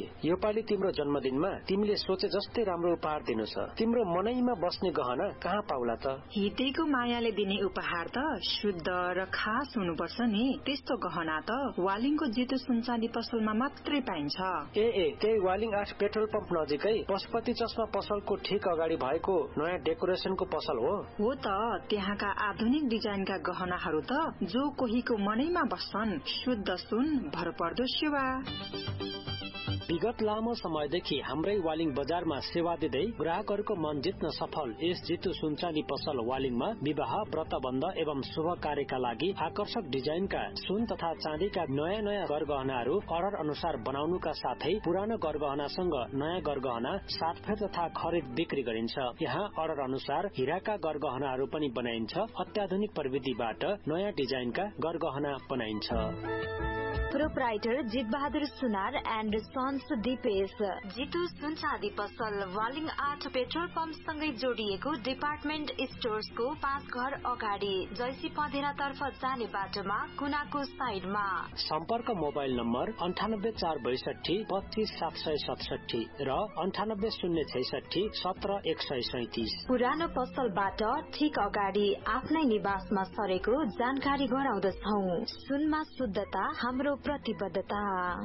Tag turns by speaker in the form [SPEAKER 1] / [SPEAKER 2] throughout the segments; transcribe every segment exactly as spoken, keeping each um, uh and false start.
[SPEAKER 1] योपालि तिम्रो जन्मदिनमा तिमीले सोचे जस्तै राम्रो उपहार दिनु छ। तिम्रो मनैमा बस्ने गहना कहाँ पाउला त?
[SPEAKER 2] हितेको मायाले दिने उपहार त शुद्ध र खास हुनुपर्छ नि। त्यस्तो गहना त वालिङको जितु सुनचाँदी पसलमा मात्रै पाइन्छ।
[SPEAKER 1] ए ए त्यही वालिङ आठ पेट्रोल पम्प नजिकै पशुपति चस्मा पसलको ठिक अगाडि भएको नयाँ डेकोरेसनको पसल हो।
[SPEAKER 2] हो त, त्यहाँका आधुनिक डिजाइनका गहनाहरू त जो कोहीको मनैमा बस्छन्। शुद्ध सुन, भरपर्दो सेवा।
[SPEAKER 1] विगत लामो समयदेखि हाम्रै वालिङ बजारमा सेवा दिँदै ग्राहकहरूको मन जित्न सफल यस जितु सुनचाँदी पसल वालिङमा विवाह, व्रतबन्ध एवं शुभ कार्यका लागि आकर्षक डिजाइनका सुन तथा चाँदीका नयाँ नयाँ गरगहनाहरू अर्डर अनुसार बनाउनुका साथै पुरानो गरगहनासँग नयाँ गरगहना साटफेर तथा खरिद बिक्री गरिन्छ। यहाँ अर्डर अनुसार हिराका गरगहनाहरू पनि बनाइन्छ। अत्याधुनिक प्रविधिबाट नयाँ डिजाइनका गरगहना बनाइन्छ।
[SPEAKER 3] प्रोप्राइटर जित बहादुर सुनार एन्ड सन्स दिपेश। जितु सुनचाँदी पसल वालिङ आठ पेट्रोल पम्प सँगै जोडिएको डिपार्टमेन्ट स्टोर्सको पाँच घर अगाडि जैसी पँधेरा तर्फ जाने बाटोमा कुनाको साइडमा।
[SPEAKER 1] सम्पर्क मोबाइल नम्बर अन्ठानब्बे चार बैसठी पच्चीस सात सय सतसठी र अन्ठानब्बे शून्य छैसठी सत्र एक सय सैतिस।
[SPEAKER 3] पुरानो पसलबाट ठिक अगाडि आफ्नै निवासमा सरेको जानकारी गराउँदछौ। सुनमा शुद्धता हाम्रो प्रतिबद्धता।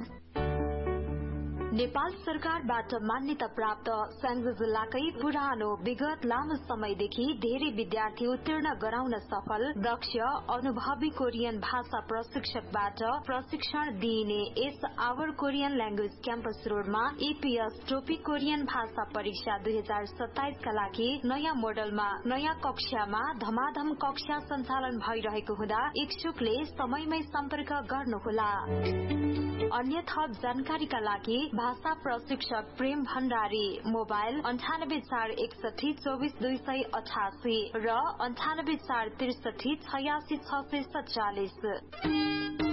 [SPEAKER 3] नेपाल सरकारबाट मान्यता प्राप्त स्याङ्जा जिल्लाकै पुरानो विगत लामो समयदेखि धेरै विद्यार्थी उत्तीर्ण गराउन सफल दक्ष अनुभवी कोरियन भाषा प्रशिक्षकबाट प्रशिक्षण दिइने यस आवर कोरियन ल्याङ्ग्वेज क्याम्पस रोडमा ईपीएस टोपी कोरियन भाषा परीक्षा दुई हजार सत्ताइस का लागि नयाँ मोडलमा नयाँ कक्षामा धमाधम कक्षा सञ्चालन भइरहेको हुँदा इच्छुकले समयमै सम्पर्क गर्नुहोला। अन्य थप जानकारीका लागि भाषा प्रशिक्षक प्रेम भण्डारी, मोबाइल अन्ठानब्बे चार एकसठी चौबिस दुई सय अठासी र अन्ठानब्बे चार त्रिसठी छयासी छ सय सत्तालिस।